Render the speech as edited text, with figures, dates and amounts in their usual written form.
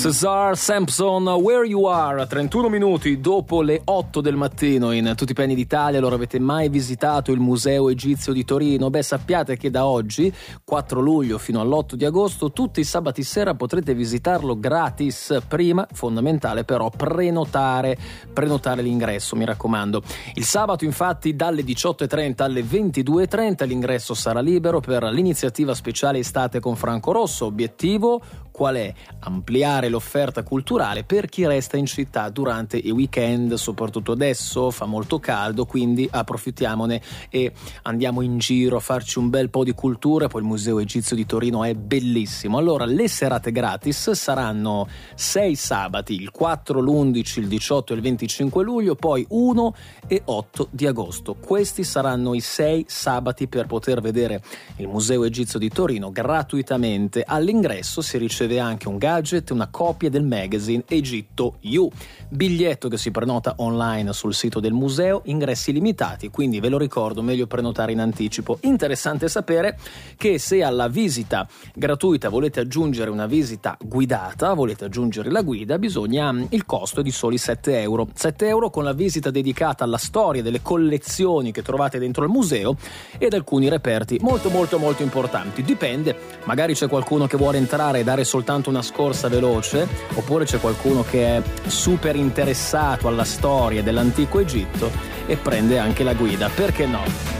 Cesar Sampson, Where You Are, 31 minuti dopo le 8 del mattino in tutti i penny d'Italia. Allora, avete mai visitato il Museo Egizio di Torino? Beh, sappiate che da oggi, 4 luglio fino all'8 di agosto, tutti i sabati sera potrete visitarlo gratis. Prima, fondamentale però, prenotare l'ingresso, mi raccomando. Il sabato, infatti, dalle 18:30 alle 22:30 l'ingresso sarà libero per l'iniziativa speciale Estate con Franco Rosso. Obiettivo qual è? Ampliare l'offerta culturale per chi resta in città durante i weekend, soprattutto adesso fa molto caldo, quindi approfittiamone e andiamo in giro a farci un bel po' di cultura. Poi il Museo Egizio di Torino è bellissimo. Allora, le serate gratis saranno 6 sabati, il 4, l'11, il 18 e il 25 luglio, poi 1 e 8 di agosto. Questi saranno i 6 sabati per poter vedere il Museo Egizio di Torino gratuitamente. All'ingresso si riceve anche un gadget, una copia del magazine Egitto You, biglietto che si prenota online sul sito del museo, ingressi limitati, quindi ve lo ricordo, meglio prenotare in anticipo. Interessante sapere che se alla visita gratuita volete aggiungere una visita guidata, volete aggiungere la guida, il costo è di soli 7 euro. 7 euro con la visita dedicata alla storia delle collezioni che trovate dentro il museo ed alcuni reperti molto molto molto importanti. Dipende, magari c'è qualcuno che vuole entrare e dare soltanto una scorsa veloce, oppure c'è qualcuno che è super interessato alla storia dell'antico Egitto e prende anche la guida, perché no?